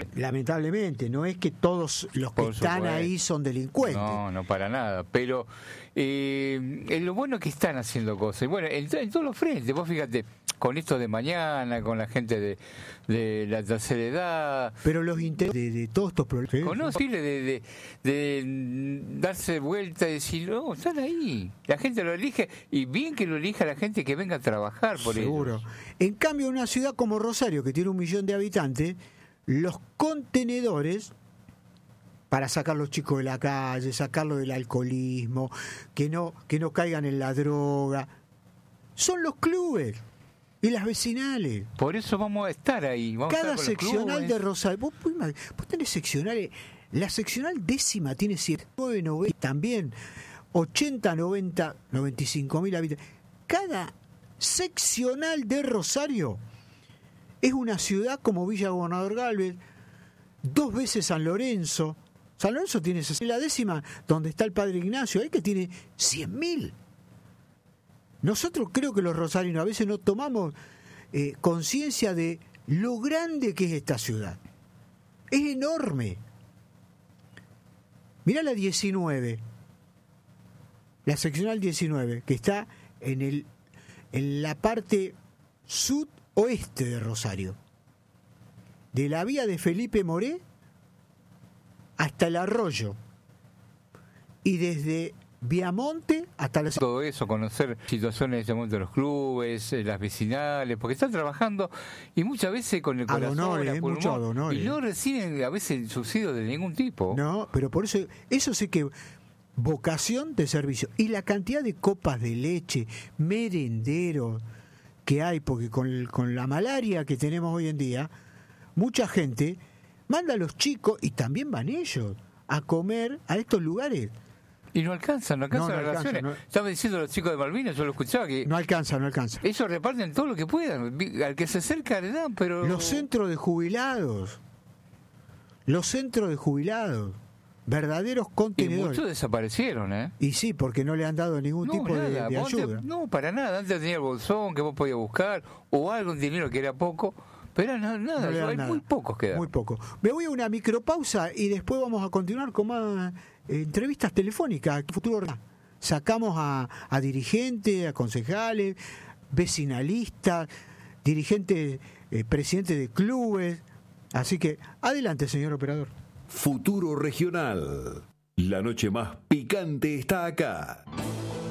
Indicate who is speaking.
Speaker 1: Lamentablemente, no es que todos los que están ahí son delincuentes.
Speaker 2: No, para nada. Pero lo bueno es que están haciendo cosas. Y bueno, en todos los frentes. Vos fíjate, con esto de mañana, con la gente de la tercera edad.
Speaker 1: Pero los intereses de todos estos problemas.
Speaker 2: Conocerle de darse vuelta y decir, no, están ahí. La gente lo elige, y bien que lo elija la gente que venga a trabajar por ellos.
Speaker 1: Seguro. En cambio, en una ciudad como Rosario, que tiene 1 millón de habitantes, los contenedores para sacar los chicos de la calle, sacarlos del alcoholismo, que no caigan en la droga, son los clubes y las vecinales.
Speaker 2: Por eso vamos a estar ahí.
Speaker 1: Cada seccional de Rosario, vos tenés seccionales, la seccional 10ª tiene 9, 90, también 80, 90, 95 mil habitantes. Cada seccional de Rosario es una ciudad como Villa Gobernador Galvez, 2 veces San Lorenzo. San Lorenzo tiene la 10ª, donde está el Padre Ignacio, ahí que tiene 100.000. Nosotros creo que los rosarinos a veces no tomamos conciencia de lo grande que es esta ciudad. Es enorme. Mirá la 19, la seccional 19, que está en la parte sudoeste de Rosario, de la vía de Felipe Moré hasta el Arroyo, y desde Viamonte hasta la...
Speaker 2: Todo eso, conocer situaciones de los clubes, las vecinales, porque están trabajando y muchas veces con el corazón, y no reciben a veces subsidio de ningún tipo.
Speaker 1: No, pero por eso sé que vocación de servicio, y la cantidad de copas de leche, merenderos que hay, porque con la malaria que tenemos hoy en día, mucha gente manda a los chicos, y también van ellos, a comer a estos lugares.
Speaker 2: Y no alcanzan las raciones. Estaban diciendo los chicos de Malvinas, yo lo escuchaba, que
Speaker 1: no alcanza.
Speaker 2: Ellos reparten todo lo que puedan. Al que se acerca le dan, pero...
Speaker 1: Los centros de jubilados, verdaderos contenedores.
Speaker 2: Y muchos desaparecieron,
Speaker 1: Y sí, porque no le han dado ningún tipo de ayuda.
Speaker 2: No, para nada. Antes tenía el bolsón que vos podías buscar, o algún dinero que era poco, pero nada, hay muy pocos que dan.
Speaker 1: Muy poco. Me voy a una micropausa y después vamos a continuar con más entrevistas telefónicas. Futuro sacamos a dirigentes, a concejales, vecinalistas, dirigentes, presidentes de clubes. Así que adelante, señor operador.
Speaker 3: Futuro Regional. La noche más picante está acá.